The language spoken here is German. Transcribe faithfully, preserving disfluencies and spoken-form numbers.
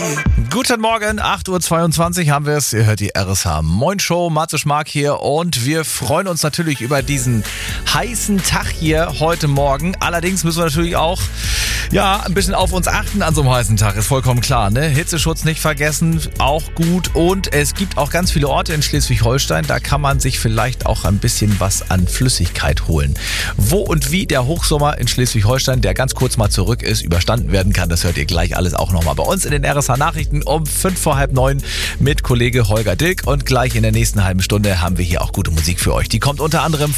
Guten Morgen, acht Uhr zweiundzwanzig haben wir es. Ihr hört die R S H Moin Show. Matze Schmark hier und wir freuen uns natürlich über diesen heißen Tag hier heute Morgen. Allerdings müssen wir natürlich auch ja, ein bisschen auf uns achten an so einem heißen Tag, ist vollkommen klar, ne? Hitzeschutz nicht vergessen, auch gut. Und es gibt auch ganz viele Orte in Schleswig-Holstein, da kann man sich vielleicht auch ein bisschen was an Flüssigkeit holen. Wo und wie der Hochsommer in Schleswig-Holstein, der ganz kurz mal zurück ist, überstanden werden kann, das hört ihr gleich alles auch nochmal bei uns in den R S H-Nachrichten um fünf vor halb neun mit Kollege Holger Dilk. Und gleich in der nächsten halben Stunde haben wir hier auch gute Musik für euch. Die kommt unter anderem